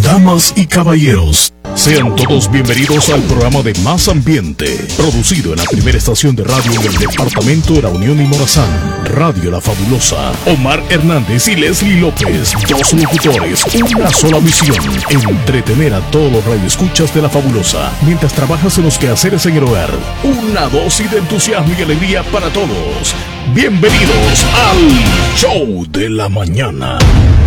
Damas y caballeros, sean todos bienvenidos al programa de Más Ambiente, producido en la primera estación de radio en el departamento de La Unión y Morazán, Radio La Fabulosa. Omar Hernández y Leslie López, dos locutores, una sola misión: entretener a todos los radioescuchas de La Fabulosa mientras trabajas en los quehaceres en el hogar. Una dosis de entusiasmo y alegría para todos. Bienvenidos al Show de la Mañana.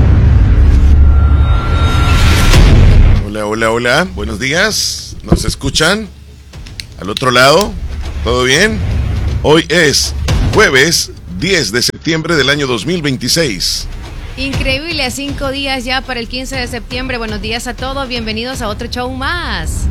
Hola, hola, hola, buenos días, ¿nos escuchan? Al otro lado, ¿todo bien? Hoy es jueves 10 de septiembre del año 2026. Increíble, 5 días ya para el 15 de septiembre. Buenos días a todos, bienvenidos a otro show más.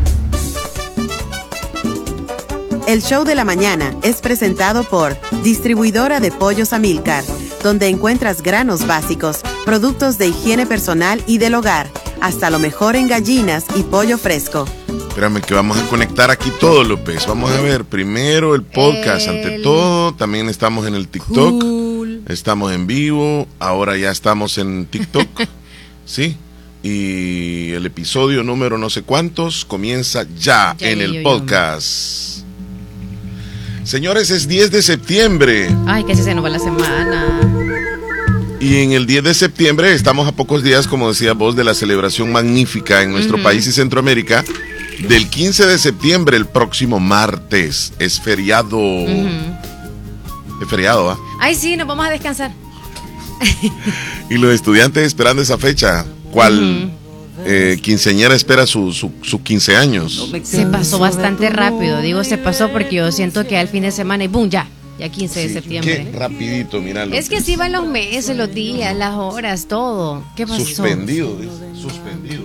El Show de la Mañana es presentado por Distribuidora de Pollos Amilcar, donde encuentras granos básicos, productos de higiene personal y del hogar, hasta lo mejor en gallinas y pollo fresco. Espérame que vamos a conectar aquí todo, López. Vamos a ver primero el podcast, ante todo. También estamos en el TikTok. Cool. Estamos en vivo. Ahora ya estamos en TikTok. ¿Sí? Y el episodio número no sé cuántos comienza ya en el podcast. Señores, es 10 de septiembre. Ay, que se nos va la semana. Y en el 10 de septiembre estamos a pocos días, como decías vos, de la celebración magnífica en nuestro país y Centroamérica del 15 de septiembre, el próximo martes. Es feriado. Es feriado, ¿ah? Ay, sí, nos vamos a descansar. Y los estudiantes esperando esa fecha. ¿Cuál quinceañera espera sus 15 años? Se pasó bastante rápido. Digo, se pasó porque yo siento que al fin de semana y ¡boom! Ya 15 de septiembre. Qué rapidito, míralo. Es que así van los meses, los días, las horas, todo. ¿Qué pasó? Suspendido, dice. Suspendido.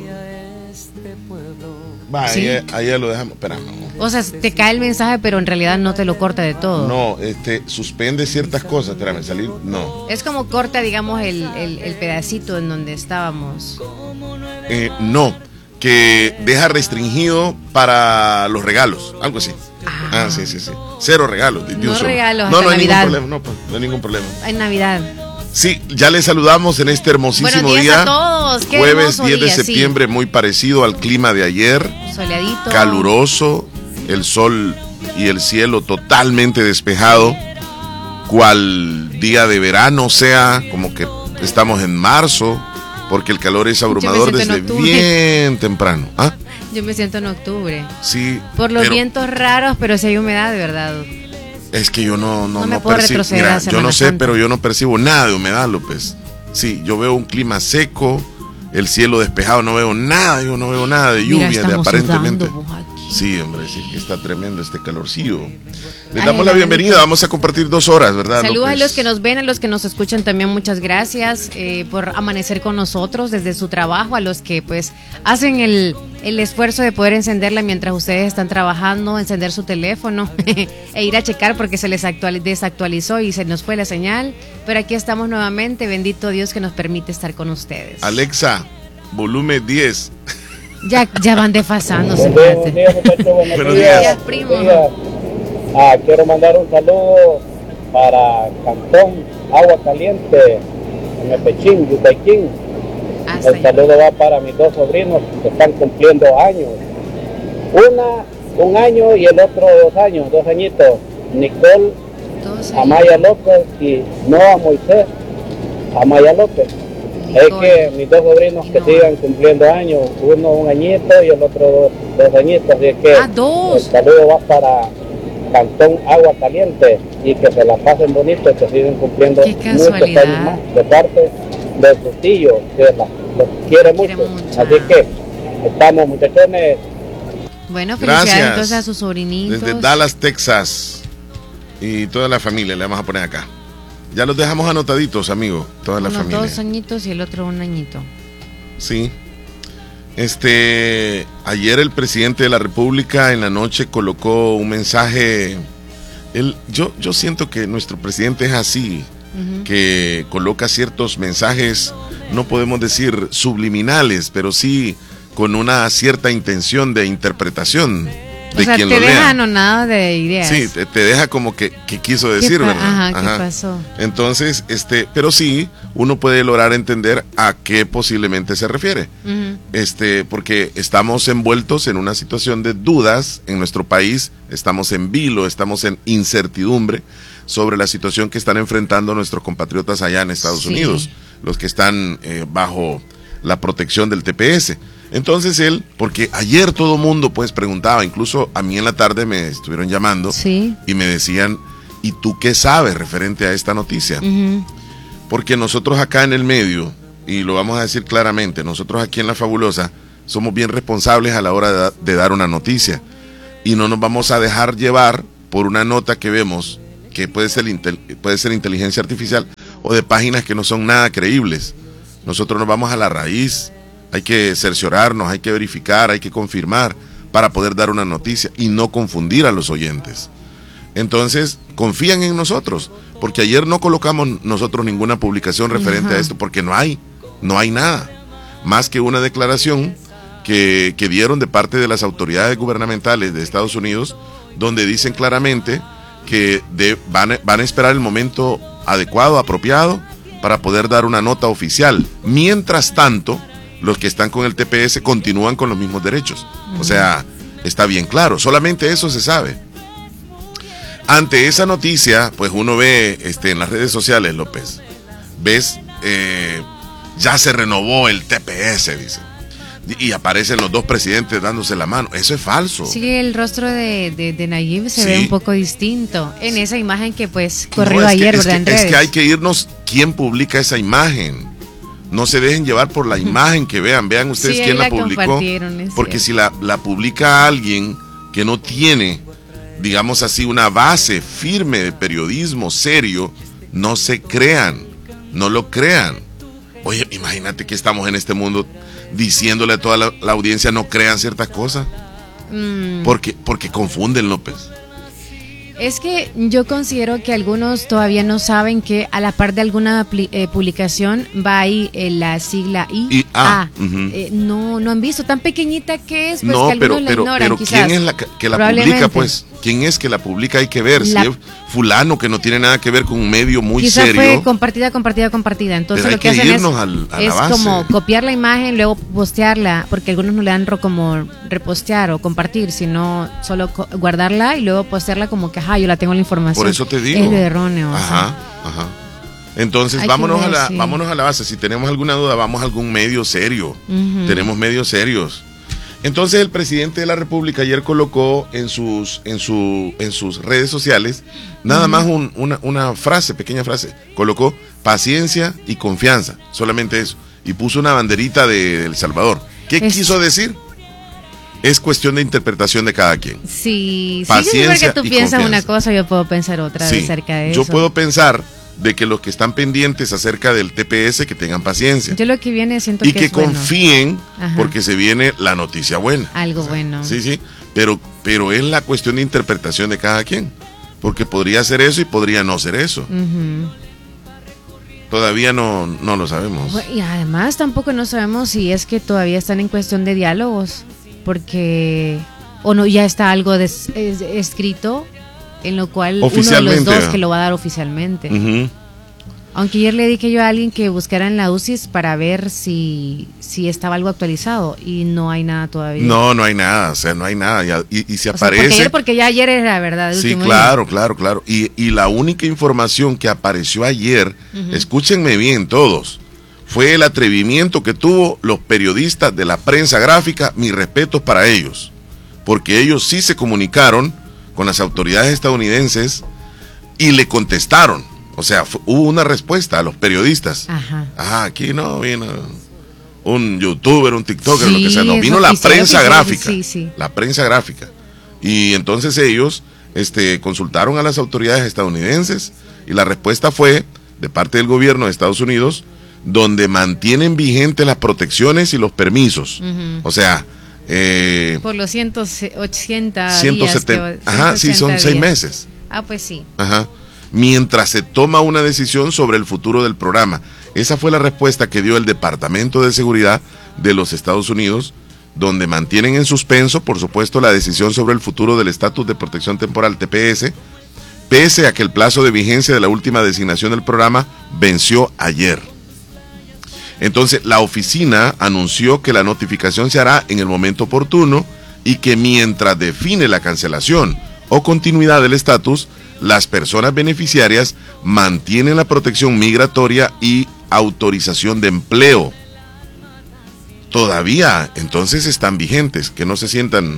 Va, ¿sí? ahí ya lo dejamos. Espera, no. O sea, te cae el mensaje, pero en realidad no te lo corta de todo. No, suspende ciertas cosas. Espérame, salir. No. Es como corta, digamos, el pedacito en donde estábamos. No, que deja restringido para los regalos, algo así. Sí. Cero regalos. No regalos, no hay Navidad. ningún problema. No hay ningún problema. En Navidad. Sí, ya les saludamos en este hermosísimo día. A todos. Qué jueves 10 de día, septiembre, sí. Muy parecido al clima de ayer. Soleadito. Caluroso, el sol y el cielo totalmente despejado. Cual día de verano sea, como que estamos en marzo, porque el calor es abrumador desde bien temprano. ¿Ah? Yo me siento en octubre. Sí. Por los vientos raros, pero si hay humedad, de verdad. Es que yo no puedo retroceder. Mira, yo no sé, pero yo no percibo nada de humedad, López. Sí, yo veo un clima seco, el cielo despejado, no veo nada de lluvia, aparentemente. Sí, hombre, sí, que está tremendo este calorcillo. Les damos la bienvenida, vamos a compartir 2 horas, ¿verdad? Saludos a los que nos ven, a los que nos escuchan también, muchas gracias por amanecer con nosotros desde su trabajo, a los que pues hacen el esfuerzo de poder encenderla mientras ustedes están trabajando, encender su teléfono e ir a checar porque se les desactualizó y se nos fue la señal, pero aquí estamos nuevamente, bendito Dios que nos permite estar con ustedes. Alexa, volumen 10. Ya van desfasándose. Buenos días, primo. Quiero mandar un saludo para Cantón Agua Caliente, en Mepechín, Yutayquín. El saludo va para mis 2 sobrinos que están cumpliendo años. Un año y el otro 2 años, 2 añitos. Nicole Amaya López y Noah Moisés Amaya López. Es que mis 2 sobrinos que sigan cumpliendo años, uno 1 añito y el otro 2 añitos, así que el saludo va para Cantón Agua Caliente y que se la pasen bonito, que siguen cumpliendo muchos años más, de parte de su tío, que los quiere mucho. Así que estamos, muchachones. Bueno, felicidades entonces a sus sobrinitos. Desde Dallas, Texas, y toda la familia le vamos a poner acá. Ya los dejamos anotaditos, amigos, toda la familia. 2 añitos y el otro 1 añito. Sí. Ayer el presidente de la República en la noche colocó un mensaje. Yo siento que nuestro presidente es así, que coloca ciertos mensajes, no podemos decir subliminales, pero sí con una cierta intención de interpretación. de quien lo lea. Te deja anonado de ideas. Sí, te deja como que quiso decir, ¿verdad? Ajá, ¿qué pasó? Entonces, pero sí, uno puede lograr entender a qué posiblemente se refiere. Porque estamos envueltos en una situación de dudas en nuestro país, estamos en vilo, estamos en incertidumbre sobre la situación que están enfrentando nuestros compatriotas allá en Estados Unidos, los que están bajo la protección del TPS. Entonces porque ayer todo mundo pues preguntaba, incluso a mí en la tarde me estuvieron llamando y me decían, ¿y tú qué sabes referente a esta noticia? Porque nosotros acá en el medio, y lo vamos a decir claramente, nosotros aquí en La Fabulosa somos bien responsables a la hora de dar una noticia y no nos vamos a dejar llevar por una nota que vemos que puede ser inteligencia artificial o de páginas que no son nada creíbles. Nosotros nos vamos a la raíz. Hay que cerciorarnos, hay que verificar, hay que confirmar para poder dar una noticia y no confundir a los oyentes. Entonces, confían en nosotros, porque ayer no colocamos nosotros ninguna publicación referente a esto, porque no hay nada, más que una declaración que dieron de parte de las autoridades gubernamentales de Estados Unidos, donde dicen claramente que van a esperar el momento adecuado, apropiado, para poder dar una nota oficial. Mientras tanto, los que están con el TPS continúan con los mismos derechos. O sea, está bien claro, solamente eso se sabe. Ante esa noticia, pues uno ve en las redes sociales, López, ves, ya se renovó el TPS, dice. Y aparecen los dos presidentes dándose la mano. Eso es falso. Sí, el rostro de Nayib se ve un poco distinto en esa imagen que pues corrió ayer, ¿verdad? En redes. Es que hay que irnos quién publica esa imagen. No se dejen llevar por la imagen que vean ustedes quién la publicó, porque si la publica alguien que no tiene, digamos así, una base firme de periodismo serio, no se crean, no lo crean. Oye, imagínate que estamos en este mundo diciéndole a toda la audiencia no crean ciertas cosas, porque confunden, López. Es que yo considero que algunos todavía no saben que a la par de alguna publicación va ahí la sigla IA. No han visto tan pequeñita que es, pues no, que algunos la ignoran, pero quizás. ¿quién es la que la publica, pues? ¿Quién es que la publica? Hay que ver. Si es fulano que no tiene nada que ver con un medio muy quizás serio. Fue compartida. Entonces lo que hacen es como copiar la imagen, luego postearla, porque algunos no le dan como repostear o compartir, sino solo guardarla y luego postearla como que yo la tengo la información. Por eso te digo. Es erróneo. Ajá. Entonces vámonos a la base. Si tenemos alguna duda, vamos a algún medio serio. Tenemos medios serios. Entonces el presidente de la República ayer colocó en sus redes sociales nada más una pequeña frase. Colocó paciencia y confianza, solamente eso. Y puso una banderita de El Salvador. ¿Qué quiso decir? Es cuestión de interpretación de cada quien. Sí, paciencia porque tú piensas una cosa, yo puedo pensar otra acerca de eso. Yo puedo pensar de que los que están pendientes acerca del TPS que tengan paciencia. Yo lo que viene siento y que confíen porque se viene la noticia buena. Algo bueno. Sí, pero es la cuestión de interpretación de cada quien, porque podría ser eso y podría no ser eso. Todavía no lo sabemos. Y además tampoco no sabemos si es que todavía están en cuestión de diálogos, porque o no ya está algo escrito en lo cual uno de los dos que lo va a dar oficialmente. Aunque ayer le dije yo a alguien que buscara en la UCIS para ver si estaba algo actualizado y no hay nada todavía. No hay nada, o sea, no hay nada. Y si aparece... Porque ya ayer era verdad. Sí, claro. Y la única información que apareció ayer, escúchenme bien todos, fue el atrevimiento que tuvo los periodistas de la prensa gráfica. Mis respetos para ellos, porque ellos sí se comunicaron con las autoridades estadounidenses y le contestaron. O sea, hubo una respuesta a los periodistas. Aquí no vino un youtuber, un tiktoker, lo que sea, no, vino la prensa gráfica. La prensa gráfica. Y entonces ellos consultaron a las autoridades estadounidenses y la respuesta fue de parte del gobierno de Estados Unidos, donde mantienen vigentes las protecciones y los permisos. O sea, por los 180 170 días. Sí, son 6 meses. Pues sí. Mientras se toma una decisión sobre el futuro del programa. Esa fue la respuesta que dio el Departamento de Seguridad de los Estados Unidos donde mantienen en suspenso, por supuesto, la decisión sobre el futuro del estatus de protección temporal TPS, pese a que el plazo de vigencia de la última designación del programa venció ayer. Entonces, la oficina anunció que la notificación se hará en el momento oportuno y que mientras define la cancelación o continuidad del estatus, las personas beneficiarias mantienen la protección migratoria y autorización de empleo. Todavía, entonces, están vigentes, que no se sientan...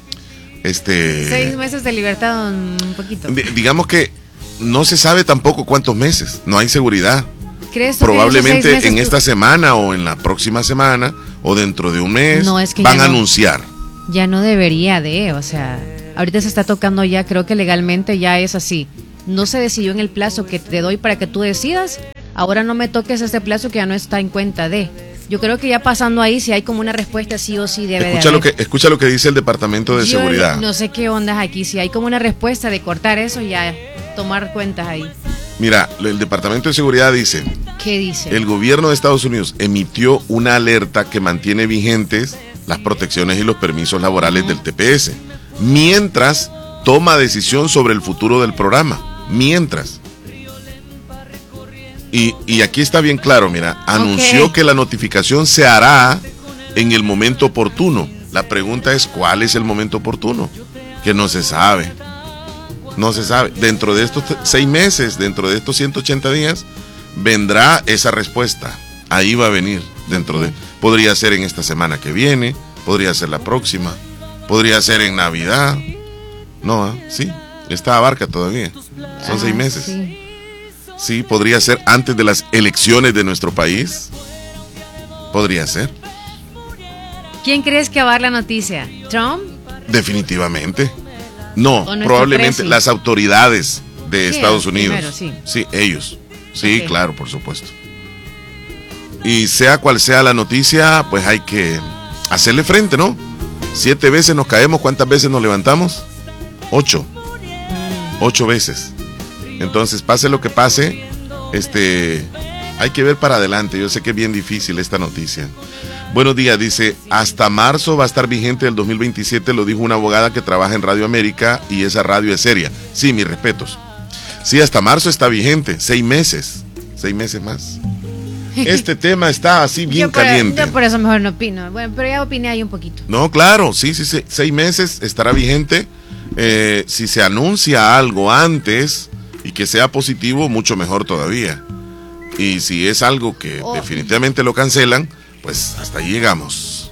6 meses de libertad, un poquito. Digamos que no se sabe tampoco cuántos meses, no hay seguridad. ¿Crees probablemente en esta semana o en la próxima semana o dentro de un mes van a anunciar. Ya no debería o sea, ahorita se está tocando ya, creo que legalmente ya es así. No se decidió en el plazo que te doy para que tú decidas, ahora no me toques ese plazo que ya no está en cuenta de. Yo creo que ya pasando ahí, si hay como una respuesta sí o sí debe de haber. Escucha lo que dice el Departamento de Seguridad. No sé qué ondas aquí, si hay como una respuesta de cortar eso, ya tomar cuentas ahí. Mira, el Departamento de Seguridad dice... ¿Qué dice? El gobierno de Estados Unidos emitió una alerta que mantiene vigentes las protecciones y los permisos laborales del TPS, mientras toma decisión sobre el futuro del programa. Mientras. Y aquí está bien claro, mira, anunció que la notificación se hará en el momento oportuno. La pregunta es, ¿cuál es el momento oportuno? Que no se sabe. No se sabe. Dentro de estos 6 meses, dentro de estos 180 días, vendrá esa respuesta. Ahí va a venir. Podría ser en esta semana que viene, podría ser la próxima, podría ser en Navidad. No, sí, esta abarca todavía. Son 6 meses. Sí, podría ser antes de las elecciones de nuestro país. Podría ser. ¿Quién crees que va a dar la noticia? ¿Trump? Definitivamente. No, probablemente las autoridades de Estados Unidos. Primero, sí, ellos. Sí, claro, por supuesto. Y sea cual sea la noticia, pues hay que hacerle frente, ¿no? 7 veces nos caemos, ¿cuántas veces nos levantamos? 8. 8 veces. Entonces, pase lo que pase, hay que ver para adelante. Yo sé que es bien difícil esta noticia. Buenos días, dice, hasta marzo va a estar vigente el 2027, lo dijo una abogada que trabaja en Radio América y esa radio es seria. Sí, mis respetos. Sí, hasta marzo está vigente, 6 meses. 6 meses más. Este tema está así bien caliente. Yo por eso mejor no opino. Bueno, pero ya opiné ahí un poquito. No, claro, sí, 6 meses estará vigente. Si se anuncia algo antes y que sea positivo, mucho mejor todavía. Y si es algo que definitivamente lo cancelan, pues hasta ahí llegamos.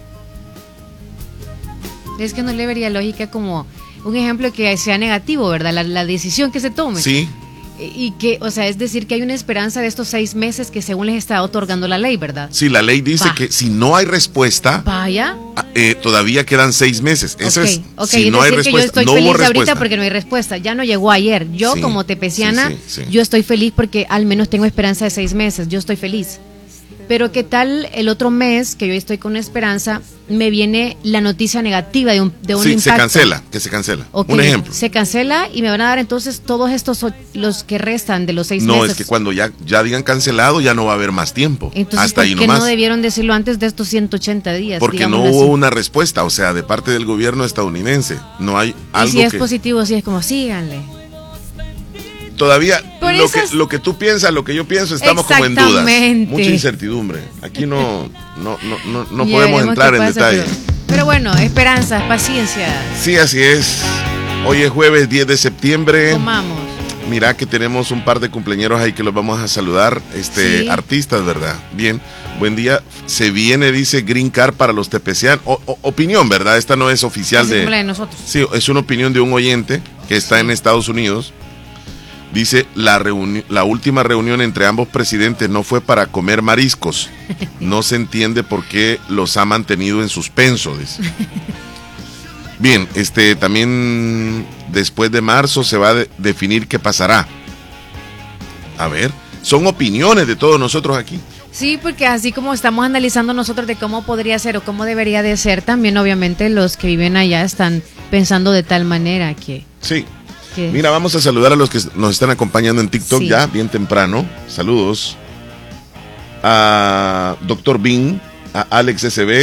Es que no le vería lógica como un ejemplo que sea negativo, ¿verdad? La decisión que se tome. Sí. Y que, o sea, es decir, que hay una esperanza de estos 6 meses que según les está otorgando la ley, ¿verdad? Sí, la ley dice que si no hay respuesta, todavía quedan 6 meses. Eso es, si no hay respuesta, que yo estoy feliz ahorita porque no hay respuesta. Ya no llegó ayer. Yo como tepeciana, yo estoy feliz porque al menos tengo esperanza de 6 meses. Yo estoy feliz. Pero ¿qué tal el otro mes que yo estoy con esperanza, me viene la noticia negativa de un impacto? Se cancela. Okay, un ejemplo. Se cancela y me van a dar entonces todos estos, los que restan de los 6 meses. No, es que cuando ya digan cancelado ya no va a haber más tiempo. Entonces, hasta ahí nomás. ¿por qué no debieron decirlo antes de estos 180 días? Porque no hubo una respuesta, o sea, de parte del gobierno estadounidense. No hay algo y si es positivo, si es como síganle. Todavía lo que tú piensas, lo que yo pienso, estamos como en dudas. Mucha incertidumbre. Aquí no podemos entrar en detalle. Pero bueno, esperanzas, paciencia. Sí, así es. Hoy es jueves 10 de septiembre. Comamos. Mira que tenemos un par de cumpleañeros ahí que los vamos a saludar. Artistas, ¿verdad? Bien. Buen día. Se viene, dice, Green Card para los tepecianos. Opinión, ¿verdad? Esta no es oficial de nosotros. Sí, es una opinión de un oyente que está en Estados Unidos. Dice, la última reunión entre ambos presidentes no fue para comer mariscos. No se entiende por qué los ha mantenido en suspenso, dice. Bien, también después de marzo se va a definir qué pasará. A ver, son opiniones de todos nosotros aquí. Sí, porque así como estamos analizando nosotros de cómo podría ser o cómo debería de ser, también obviamente los que viven allá están pensando de tal manera que... Sí. Mira, vamos a saludar a los que nos están acompañando en TikTok ya, bien temprano. Saludos a Dr. Bing, a Alex SB,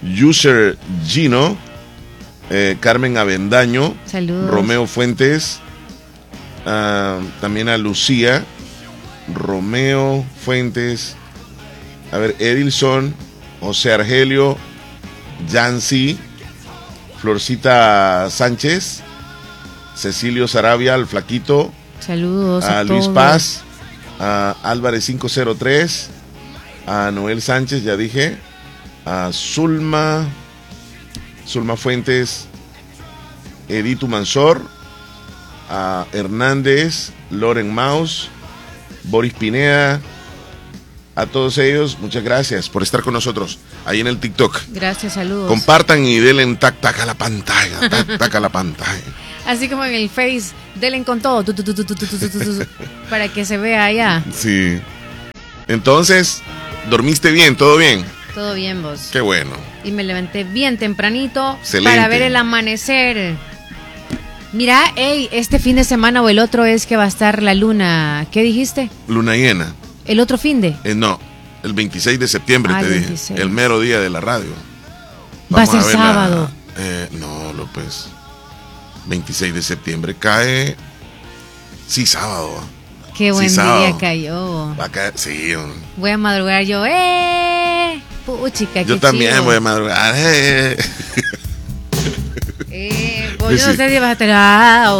User Gino, Carmen Avendaño, saludos. Romeo Fuentes, también a Lucía, Romeo Fuentes, a ver, Edilson, José Argelio, Yancy, Florcita Sánchez, Cecilio Sarabia, el Flaquito, saludos a Luis Paz, a Álvarez 503, a Noel Sánchez, ya dije, a Zulma Fuentes, Editu Mansor, a Hernández, Loren Maus, Boris Pineda, a todos ellos, muchas gracias por estar con nosotros ahí en el TikTok. Gracias, saludos. Compartan y denle en tac a la pantalla, tac a la pantalla. Así como en el Face, denle con todo, para que se vea allá. Sí. Entonces, ¿dormiste bien? ¿Todo bien? Todo bien, vos. Qué bueno. Y me levanté bien tempranito. Excelente. Para ver el amanecer. Mira, este fin de semana o el otro es que va a estar la luna. ¿Qué dijiste? Luna llena. ¿El otro fin de? No, el 26 de septiembre te 26. dije. El mero día de la radio. Va a ser sábado. No, López. 26 de septiembre cae. Sí, sábado. Qué buen sí, día sábado. cayó. Va a caer, sí. Voy a madrugar yo. Puchica, yo también voy a madrugar. Pues yo no sé si vas a estar.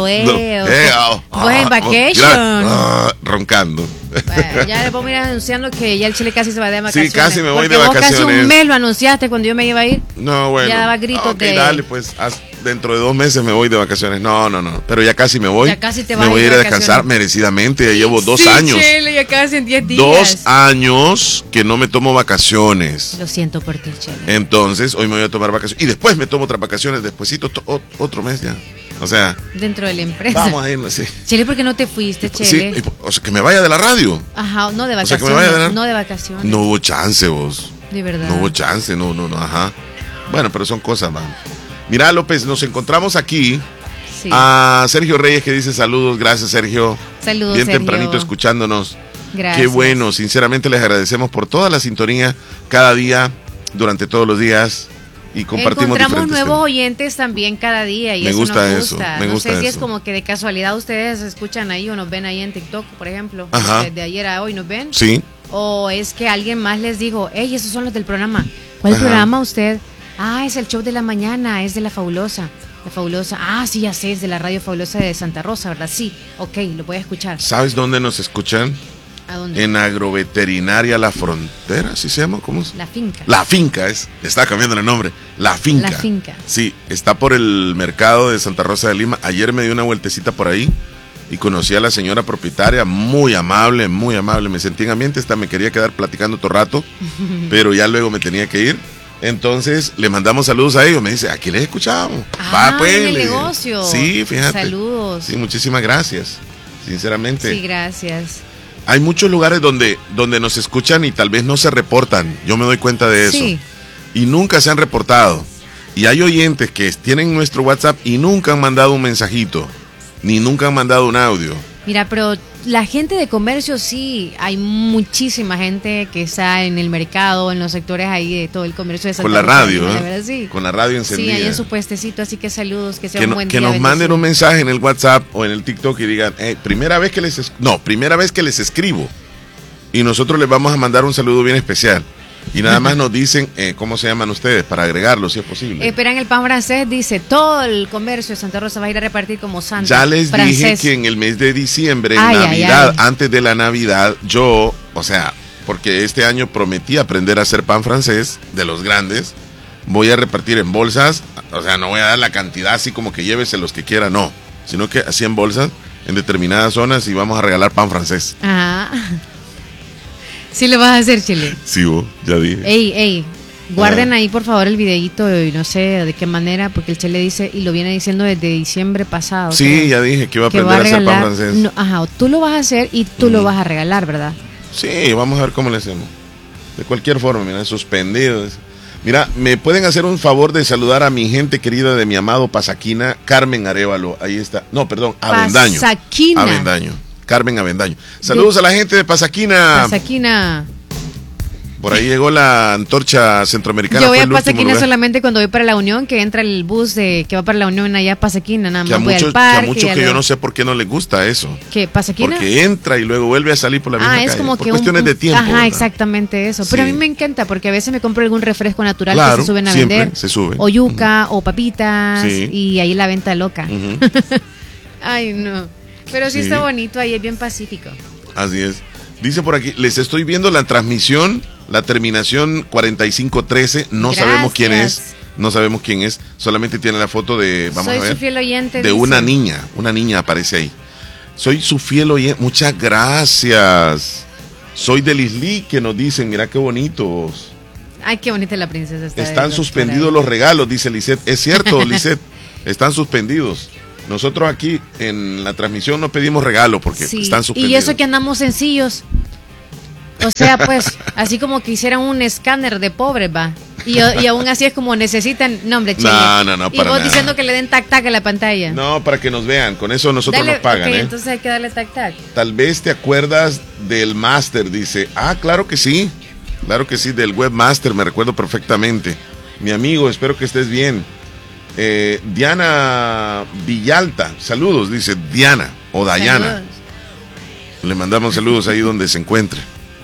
Vos en vacation. Roncando. Bueno, ya le puedo ir anunciando que ya el Chile casi se va de vacaciones. Sí, casi me voy de vos vacaciones. Casi un mes lo anunciaste cuando yo me iba a ir. No, bueno. Ya daba gritos de... dale, pues dentro de 2 meses me voy de vacaciones. No. Pero ya casi me voy. Ya casi te vas me voy a ir a vacaciones. descansar merecidamente. Ya llevo 2 años. Chile, ya casi en 10 días. 2 años que no me tomo vacaciones. Lo siento por ti, Chile. Entonces, hoy me voy a tomar vacaciones. Y después me tomo otras vacaciones. Despuésito, otro mes ya. O sea, dentro de la empresa. Vamos a irnos, sí. Chile, ¿por qué no te fuiste, Chile? Sí, o sea, que me vaya de la radio. Ajá, no de vacaciones. O sea, que me vaya no de vacaciones. No hubo chance, vos. De verdad. No hubo chance, no, ajá. Bueno, pero son cosas, man. Mira, López, nos encontramos aquí. Sí. A Sergio Reyes que dice saludos. Gracias, Sergio. Saludos, bien Sergio. Tempranito escuchándonos. Gracias. Qué bueno, sinceramente les agradecemos por toda la sintonía cada día, durante todos los días. Y compartimos encontramos nuevos temas. oyentes también cada día y me eso gusta nos eso, gusta. me no gusta sé si eso. es como que de casualidad ustedes escuchan ahí o nos ven ahí en TikTok, por ejemplo. Ajá. De ayer a hoy nos ven. Sí. O es que alguien más les dijo, esos son los del programa. ¿Cuál Ajá. programa usted? Es el show de la mañana, es de La Fabulosa. La Fabulosa, sí, ya sé, es de la Radio Fabulosa de Santa Rosa, ¿verdad? Sí, ok, lo voy a escuchar. ¿Sabes dónde nos escuchan? ¿A dónde? En Agroveterinaria La Frontera, ¿sí se llama? ¿Cómo es? La Finca. La Finca está cambiando el nombre. La Finca. La Finca. Sí, está por el mercado de Santa Rosa de Lima. Ayer me di una vueltecita por ahí y conocí a la señora propietaria, muy amable, muy amable. Me sentí en ambiente, hasta me quería quedar platicando todo rato, pero ya luego me tenía que ir. Entonces le mandamos saludos a ellos. Me dice, aquí les escuchamos. Pues, en el negocio. Sí, fíjate. Saludos. Sí, muchísimas gracias. Sinceramente. Sí, gracias. Hay muchos lugares donde nos escuchan y tal vez no se reportan. Yo me doy cuenta de eso. Sí. Y nunca se han reportado. Y hay oyentes que tienen nuestro WhatsApp y nunca han mandado un mensajito, ni nunca han mandado un audio. Mira, pero la gente de comercio sí, hay muchísima gente que está en el mercado, en los sectores ahí de todo el comercio de Santa Con la Rosa, radio, la verdad, sí. Con la radio encendida. Sí, ahí en su puestecito, así que saludos, que sea un buen que día. nos manden un mensaje en el WhatsApp o en el TikTok y digan, primera vez que les escribo. Y nosotros les vamos a mandar un saludo bien especial. Y nada más nos dicen cómo se llaman ustedes para agregarlo, si es posible. Esperan el pan francés, dice, todo el comercio de Santa Rosa va a ir a repartir como Santa. Ya les francés. dije que en el mes de diciembre, en Navidad, antes de la Navidad, yo, porque este año prometí aprender a hacer pan francés de los grandes, voy a repartir en bolsas, no voy a dar la cantidad así como que llévese los que quiera, no, sino que así en bolsas, en determinadas zonas y vamos a regalar pan francés. Ajá. Sí lo vas a hacer, Chile. Sí, vos, ya dije. Ey, guarden ahí por favor el videíto, no sé de qué manera, porque el Chile dice, y lo viene diciendo desde diciembre pasado. Sí, ya dije que iba a aprender a hacer pan francés. No, tú lo vas a hacer y tú lo vas a regalar, ¿verdad? Sí, vamos a ver cómo le hacemos. De cualquier forma, mira, suspendido. Mira, ¿me pueden hacer un favor de saludar a mi gente querida de mi amado Pasaquina, Carmen Arévalo? Ahí está. No, perdón, Avendaño. Pasaquina. Avendaño. Carmen Avendaño. Saludos a la gente de Pasaquina. Pasaquina. Por ahí llegó la antorcha centroamericana. Yo voy a Pasaquina solamente cuando voy para la Unión, que entra el bus que va para la Unión allá a Pasaquina, nada más voy al parque. Que a muchos que yo no sé por qué no les gusta eso. ¿Qué, Pasaquina? Porque entra y luego vuelve a salir por la misma calle. Es como por que cuestiones de tiempo. Ajá, ¿verdad? Exactamente eso. Pero a mí me encanta porque a veces me compro algún refresco natural que se suben a vender. Se suben. O yuca, o papitas, y ahí la venta loca. Ay, no. Pero sí está bonito, ahí es bien pacífico. Así es. Dice por aquí, les estoy viendo la transmisión, la terminación 4513, sabemos quién es, solamente tiene la foto de, Soy su fiel oyente, de una niña aparece ahí. Soy su fiel oyente, muchas gracias. Soy de Lisli, que nos dicen, mira qué bonitos. Ay, qué bonita la princesa. Están suspendidos los regalos, dice Lisette. Es cierto, Lisette, están suspendidos. Nosotros aquí en la transmisión no pedimos regalo porque están suspendidos. Y eso que andamos sencillos. O sea, pues, así como que hicieran un escáner de pobres, va. Y aún así es como necesitan. No, hombre, Chele. No, y vos diciendo que le den tac-tac a la pantalla. No, para que nos vean. Con eso nosotros nos pagan, okay, entonces hay que darle tac-tac. Tal vez te acuerdas del máster, dice. Claro que sí. Claro que sí, del webmaster, me recuerdo perfectamente. Mi amigo, espero que estés bien. Diana Villalta, saludos, dice Diana o Dayana. Saludos. Le mandamos saludos ahí donde se encuentre.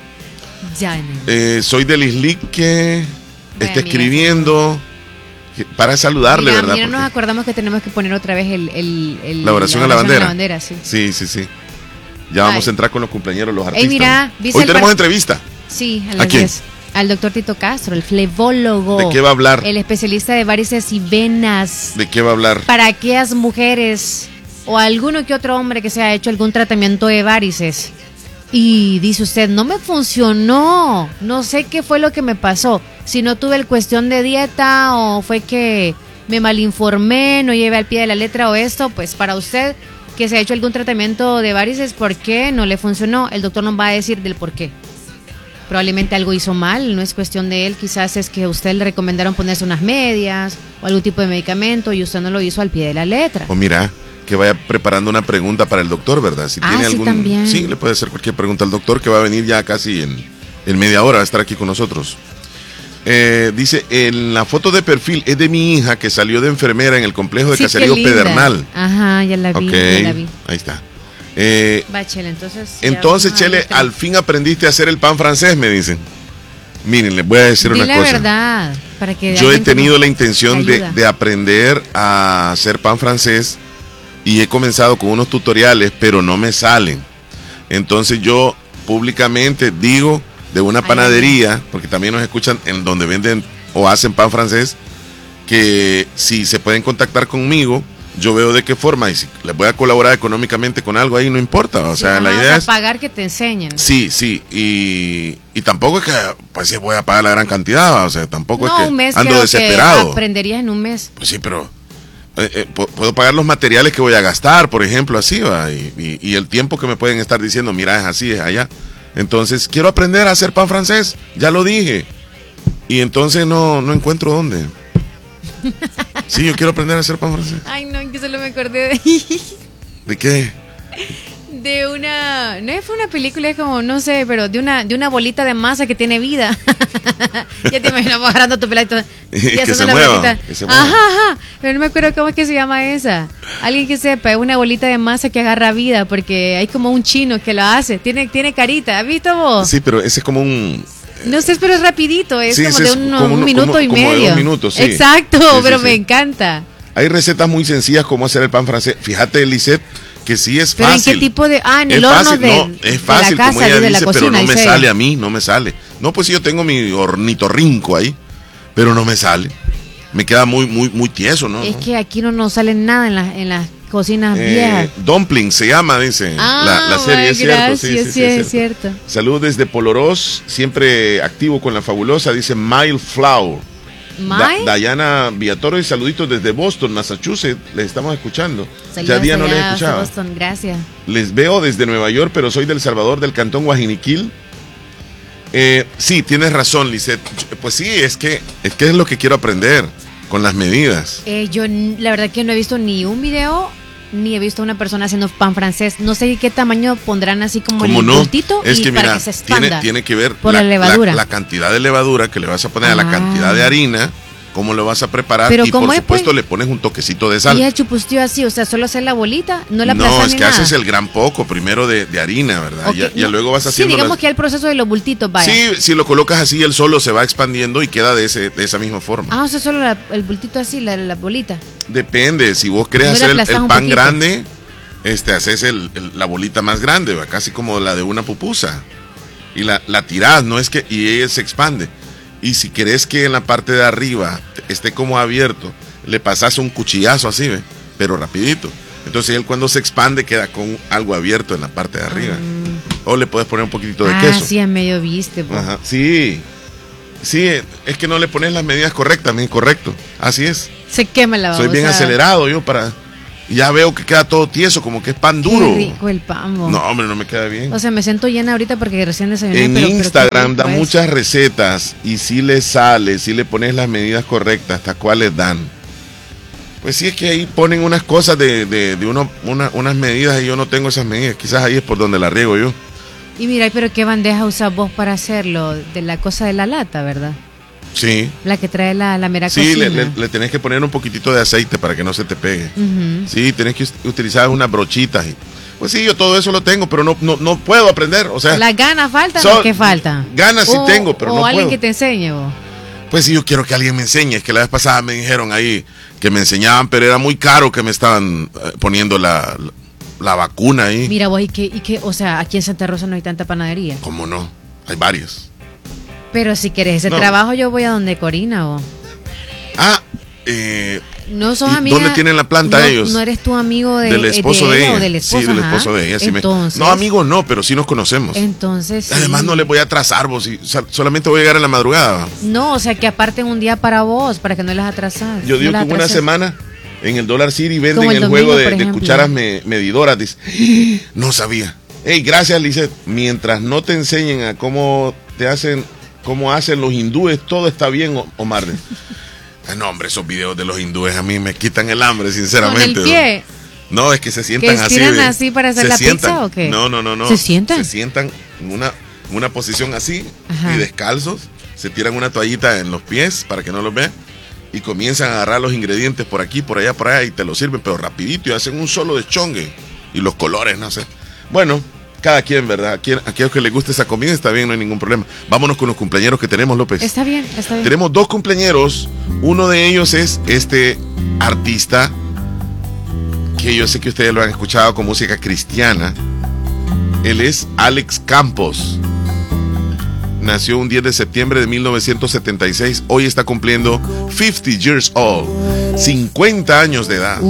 Soy del Islic que está escribiendo para saludarle, ¿verdad? Mira, nos acordamos que tenemos que poner otra vez la oración a la bandera. Sí. Sí. Ya vamos a entrar con los cumpleaños, los artistas. Mira, hoy tenemos entrevista. Sí, a las 10. Al doctor Tito Castro, el flebólogo. ¿De qué va a hablar? El especialista de varices y venas. ¿De qué va a hablar? Para aquellas mujeres o alguno que otro hombre que se ha hecho algún tratamiento de varices y dice usted, no me funcionó, no sé qué fue lo que me pasó, si no tuve el cuestión de dieta o fue que me malinformé, no llevé al pie de la letra o esto, pues para usted que se ha hecho algún tratamiento de varices, ¿por qué no le funcionó? El doctor nos va a decir del por qué. Probablemente algo hizo mal, no es cuestión de él, quizás es que a usted le recomendaron ponerse unas medias o algún tipo de medicamento y usted no lo hizo al pie de la letra. O mira, que vaya preparando una pregunta para el doctor, ¿verdad? Si tiene algún, también. Sí, le puede hacer cualquier pregunta al doctor, que va a venir ya casi en media hora, va a estar aquí con nosotros. Dice, en la foto de perfil es de mi hija que salió de enfermera en el complejo de Caserío Pedernal. Ajá, ya la vi. Ahí está. Va, Chele, entonces Chele, al fin aprendiste a hacer el pan francés, me dicen. Miren, les voy a decir una cosa. La verdad, para que yo he tenido la intención de aprender a hacer pan francés y he comenzado con unos tutoriales, pero no me salen. Entonces yo públicamente digo de una panadería, porque también nos escuchan en donde venden o hacen pan francés, que si se pueden contactar conmigo, yo veo de qué forma, y si les voy a colaborar económicamente con algo ahí, no importa. O sea, la idea es pagar que te enseñen. Sí, y tampoco es que pues voy a pagar la gran cantidad, o sea, tampoco es que un mes ando desesperado. Que aprenderías en un mes. Pues sí, pero puedo pagar los materiales que voy a gastar, por ejemplo, así va, y el tiempo que me pueden estar diciendo, mira, es así, es allá. Entonces, quiero aprender a hacer pan francés, ya lo dije. Y entonces no encuentro dónde. Sí, yo quiero aprender a hacer pan francés. Ay, no, que solo me acordé de... ¿De qué? De una... No fue una película, es como, no sé, pero de una bolita de masa que tiene vida. Ya te imaginamos agarrando tu pelito. Que se mueva. Ajá. Pero no me acuerdo cómo es que se llama esa. Alguien que sepa, es una bolita de masa que agarra vida, porque hay como un chino que lo hace. Tiene carita, ¿has visto vos? Sí, pero ese es como un... No sé, pero es rapidito, es como de un minuto y como medio. De 2 minutos, sí. Exacto, pero me encanta. Hay recetas muy sencillas como hacer el pan francés. Fíjate, Lisette, que sí es fácil. ¿Pero en qué tipo de...? En el horno es fácil, de la casa, como ella de dice, la cocina, pero no me sale a mí, no me sale. No, pues sí, yo tengo mi ornitorrinco ahí, pero no me sale. Me queda muy tieso, ¿no? Es que aquí no nos sale nada en las cocinas viejas. Dumpling se llama, dice la serie, es gracias, cierto. Es cierto. Saludos desde Polorós, siempre activo con la fabulosa, dice Mile Flower. Dayana Villatoro, y saluditos desde Boston, Massachusetts, les estamos escuchando. Saludos, ya día no les escuchaba. Boston, gracias. Les veo desde Nueva York, pero soy del Salvador, del cantón Guajiniquil. Sí, tienes razón, Lisette. Pues sí, es que es lo que quiero aprender con las medidas. Yo la verdad que no he visto ni un video ni he visto a una persona haciendo pan francés. No sé qué tamaño pondrán así como el no? bultito es que, para mira, que se expanda. Tiene que ver por la levadura. La cantidad de levadura que le vas a poner a la cantidad de harina, cómo lo vas a preparar. Pero y por supuesto le pones un toquecito de sal. Y el chupustío así, o sea, solo hacer la bolita, no la No, es que haces el gran poco primero de harina, ¿verdad? Okay, ya luego vas haciendo. Sí, digamos que el proceso de los bultitos, vaya. Sí, si lo colocas así, él solo se va expandiendo y queda de esa misma forma. O sea, solo el bultito así, la bolita. Depende, si vos querés hacer el pan grande, haces la bolita más grande, ¿va? Casi como la de una pupusa. Y la tirás, no es que, y ella se expande. Y si querés que en la parte de arriba esté como abierto, le pasas un cuchillazo así, ¿ve? Pero rapidito. Entonces él cuando se expande queda con algo abierto en la parte de arriba. O le puedes poner un poquitito de queso. Sí, en medio viste. Ajá, sí. Sí, es que no le pones las medidas correctas, correcto. Así es. Se quema la babosa. Soy bien acelerado yo para... Ya veo que queda todo tieso, como que es pan duro. Qué rico el pan, bo. No, hombre, no me queda bien. O sea, me siento llena ahorita porque recién desayuné. En Instagram da muchas recetas y si le sale, si le pones las medidas correctas, hasta cuáles dan. Pues sí, es que ahí ponen unas cosas unas medidas y yo no tengo esas medidas. Quizás ahí es por donde la riego yo. Y mira, pero ¿qué bandeja usas vos para hacerlo? De la cosa de la lata, ¿verdad? Sí. La que trae la mera sí, cocina. le tenés que poner un poquitito de aceite para que no se te pegue. Sí, tenés que utilizar unas brochitas. Pues sí, yo todo eso lo tengo, pero no puedo aprender. O sea, ¿las ganas faltan o qué falta? Ganas sí tengo, pero no puedo. ¿O alguien que te enseñe vos? Pues sí, yo quiero que alguien me enseñe. Es que la vez pasada me dijeron ahí que me enseñaban, pero era muy caro que me estaban poniendo la vacuna ahí. Mira vos, ¿y qué? O sea, aquí en Santa Rosa no hay tanta panadería. ¿Cómo no? Hay varias. Pero si querés ese trabajo, yo voy a donde Corina o. No sos amiga. ¿Dónde tienen la planta ellos? No eres tu amigo del esposo de ella. O del esposo, sí, del esposo de ella. Entonces, no, amigos no, pero sí nos conocemos. Entonces. Sí. Además, no les voy a atrasar vos. Solamente voy a llegar en la madrugada. No, o sea, que aparten un día para vos, para que no les atrasas. Yo digo que una semana en el Dollar City venden el juego de cucharas medidoras. Dice, no sabía. Hey, gracias, Lizeth. Mientras no te enseñen a cómo hacen los hindúes, todo está bien, Omar. No, hombre, esos videos de los hindúes a mí me quitan el hambre, sinceramente. ¿Con el pie? No, es que se sientan así. ¿Que estiran así para hacer la pizza o qué? No. ¿Se sientan? Se sientan en una posición así. Ajá. Y descalzos. Se tiran una toallita en los pies para que no los vean. Y comienzan a agarrar los ingredientes por aquí, por allá, y te los sirven, pero rapidito. Y hacen un solo deschongue. Y los colores, no sé. Bueno, cada quien, ¿verdad? Aquellos que les guste esa comida está bien, no hay ningún problema. Vámonos con los cumpleañeros que tenemos, López. Está bien. Tenemos 2 cumpleañeros. Uno de ellos es este artista que yo sé que ustedes lo han escuchado con música cristiana. Él es Alex Campos. Nació un 10 de septiembre de 1976. Hoy está cumpliendo 50 years old. 50 años de edad.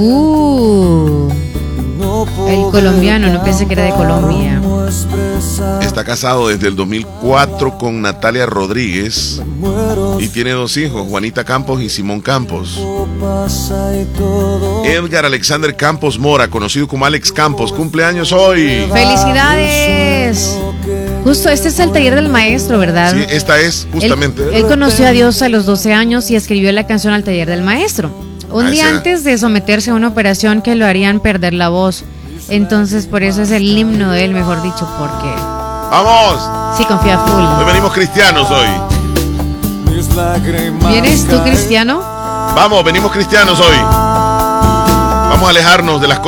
El colombiano, no pensé que era de Colombia. Está casado desde el 2004 con Natalia Rodríguez y tiene 2 hijos, Juanita Campos y Simón Campos. Edgar Alexander Campos Mora, conocido como Alex Campos, cumpleaños hoy. ¡Felicidades! Justo, este es el taller del maestro, ¿verdad? Sí, esta es justamente. Él conoció a Dios a los 12 años y escribió la canción al taller del maestro. Un día antes de someterse a una operación que lo harían perder la voz. Entonces, por eso es el himno de él, mejor dicho, porque... ¡Vamos! Sí, confía full. Hoy venimos cristianos hoy. ¿Vienes tú cristiano? Vamos, venimos cristianos hoy. Vamos a alejarnos de las cosas